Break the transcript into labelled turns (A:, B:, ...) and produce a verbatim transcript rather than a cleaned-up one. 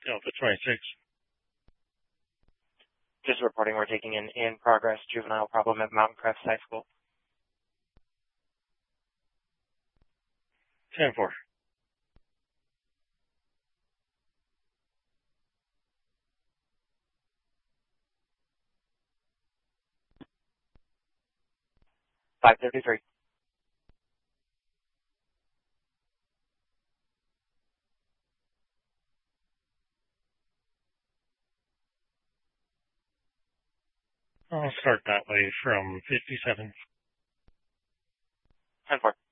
A: Delta twenty-six.
B: Just reporting we're taking an in-progress juvenile problem at Mountain Crest High School.
A: ten four.
B: five thirty-three.
A: I'll start that way from fifty-seven.
B: ten four.